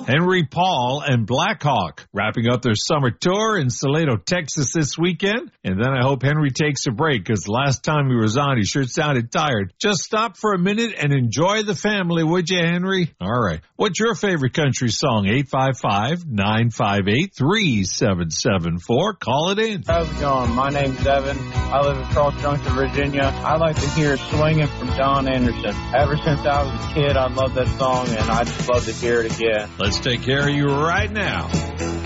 Henry Paul and Blackhawk wrapping up their summer tour in Salado, Texas this weekend. And then I hope Henry takes a break because last time he was on, he sure sounded tired. Just stop for a minute and enjoy the family, would you, Henry? All right. What's your favorite country song? 855-958-3774. Call it in. How's it going? My name's Evan. I live in Cross Junction, Virginia. I like to hear Swinging from Don Anderson. Ever since I was a kid, I love that song, and I just love to hear it again. Let's take care of you right now.